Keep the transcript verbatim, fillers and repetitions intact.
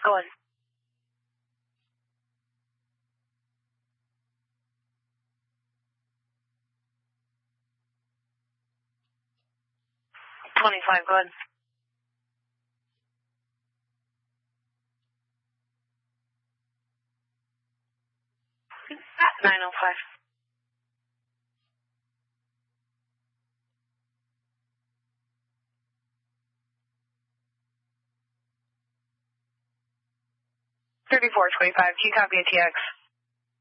Go on. twenty-five, go ahead. nine oh five. thirty-four twenty-five, Q copy A T X.